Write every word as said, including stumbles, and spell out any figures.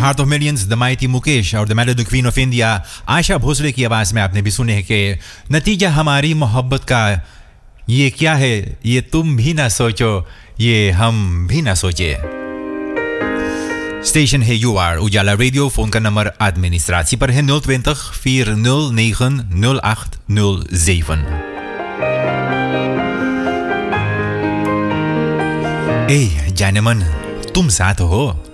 Heart of millions the mighty Mukesh और द melody queen of India Asha Bhosle की आवाज़ में आपने भी सुने कि नतीजा हमारी मोहब्बत का ये क्या है, ये तुम भी ना सोचो, ये हम भी ना सोचे। Station है यू आर उजाला रेडियो। फोन का नंबर administratie पर है nul twintig vier nul negen nul acht nul zeven। ए जानेमन, तुम साथ हो